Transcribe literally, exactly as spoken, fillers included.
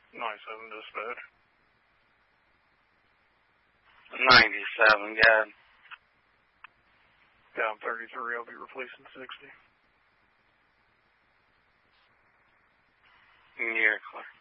ninety-seven dispatch. ninety-seven, got it. Down thirty-three, I'll be replacing sixty. You're clear.